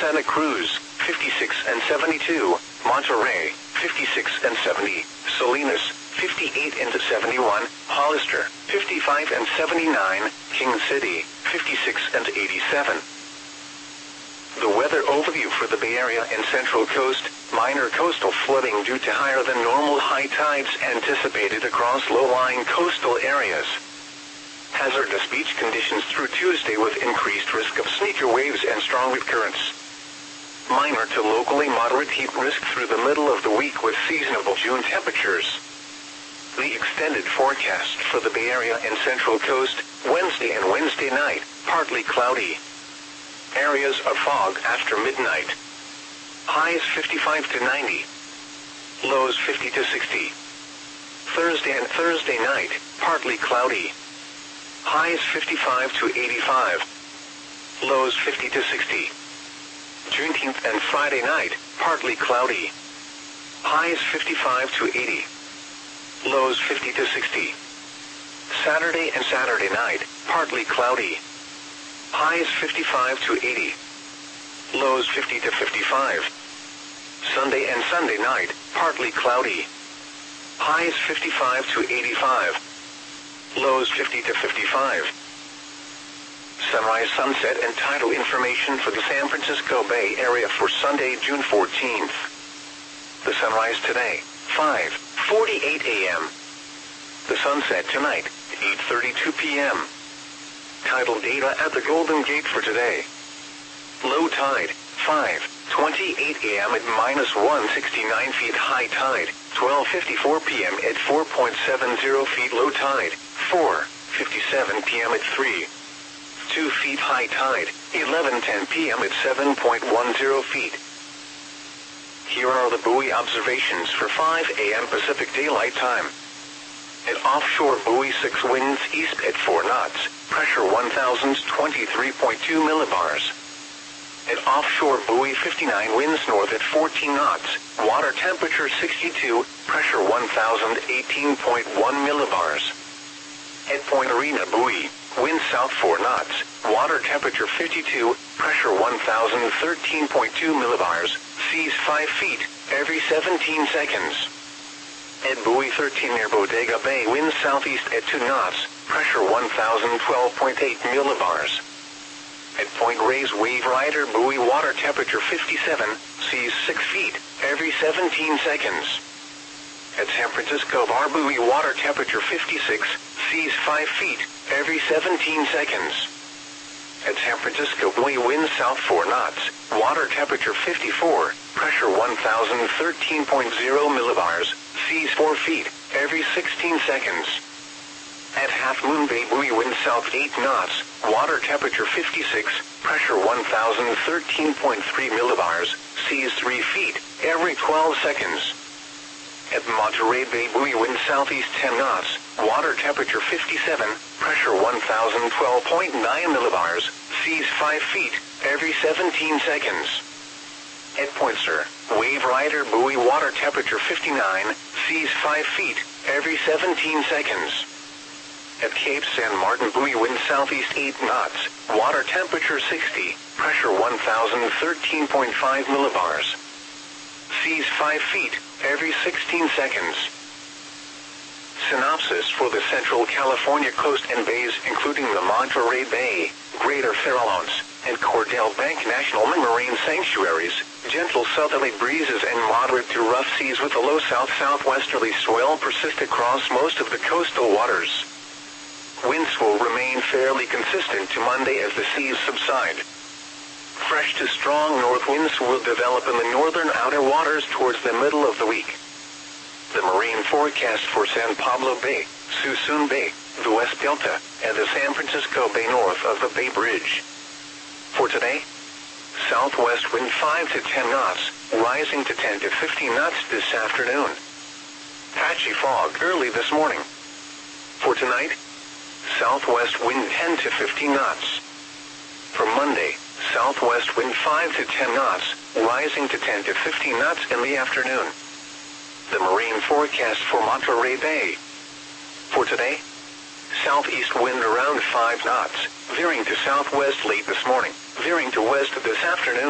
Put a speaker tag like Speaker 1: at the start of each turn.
Speaker 1: Santa Cruz, 56 and 72, Monterrey, 56 and 70, Salinas, 58 and 71, Hollister, 55 and 79, King City, 56 and 87. The weather overview for the Bay Area and Central Coast: minor coastal flooding due to higher than normal high tides anticipated across low-lying coastal areas. Hazardous beach conditions through Tuesday with increased risk of sneaker waves and strong wind currents. Minor to locally moderate heat risk through the middle of the week with seasonable June temperatures. The extended forecast for the Bay Area and Central Coast: Wednesday and Wednesday night, partly cloudy. Areas of fog after midnight. Highs 55 to 90. Lows 50 to 60. Thursday and Thursday night, partly cloudy. Highs 55 to 85. Lows 50 to 60. Juneteenth and Friday night, partly cloudy. Highs 55 to 80. Lows 50 to 60. Saturday and Saturday night, partly cloudy. Highs 55 to 80. Lows 50 to 55. Sunday and Sunday night, partly cloudy. Highs 55 to 85. Lows 50 to 55. Sunrise, sunset, and tidal information for the San Francisco Bay Area for Sunday, June 14th. The sunrise today, 5:48 a.m. The sunset tonight, 8:32 p.m. Tidal data at the Golden Gate for today. Low tide, 5:28 a.m. at -169 feet. High tide, 12:54 p.m. at 4.70 feet. Low tide, 4:57 p.m. at 3.2 feet. High tide, 11:10 p.m. at 7.10 feet. Here are the buoy observations for 5 a.m. Pacific Daylight Time. At offshore buoy 6 winds east at 4 knots, pressure 1,023.2 millibars. At offshore buoy 59 winds north at 14 knots, water temperature 62, pressure 1,018.1 millibars. At Point Arena buoy, wind south 4 knots, water temperature 52, pressure 1,013.2 millibars, seas 5 feet, every 17 seconds. At buoy 13 near Bodega Bay, wind southeast at 2 knots, pressure 1,012.8 millibars. At Point Reyes Wave Rider buoy, water temperature 57, seas 6 feet, every 17 seconds. At San Francisco Bar buoy, water temperature 56, seas 5 feet, every 17 seconds. At San Francisco buoy, wind south 4 knots, water temperature 54, pressure 1,013.0 millibars, seas 4 feet, every 16 seconds. At Half Moon Bay buoy, wind south 8 knots, water temperature 56, pressure 1,013.3 millibars, seas 3 feet, every 12 seconds. At Monterey Bay buoy, wind southeast 10 knots, water temperature 57, pressure 1,012.9 millibars, seas 5 feet, every 17 seconds. At Point Sur, Wave Rider buoy, water temperature 59, seas 5 feet, every 17 seconds. At Cape San Martin buoy, wind southeast 8 knots, water temperature 60, pressure 1,013.5 millibars. Seas 5 feet, every 16 seconds. Synopsis for the Central California coast and bays, including the Monterey Bay, Greater Farallones, and Cordell Bank National Marine Sanctuaries: gentle southerly breezes and moderate to rough seas with a low south-southwesterly swell persist across most of the coastal waters. Winds will remain fairly consistent to Monday as the seas subside. Fresh to strong north winds will develop in the northern outer waters towards the middle of the week. The marine forecast for San Pablo Bay, Suisun Bay, the West Delta, and the San Francisco Bay north of the Bay Bridge. For today, southwest wind 5 to 10 knots, rising to 10 to 15 knots this afternoon. Patchy fog early this morning. For tonight, southwest wind 10 to 15 knots. For Monday, southwest wind 5 to 10 knots, rising to 10 to 15 knots in the afternoon. The marine forecast for Monterey Bay. For today, southeast wind around 5 knots, veering to southwest late this morning, veering to west this afternoon.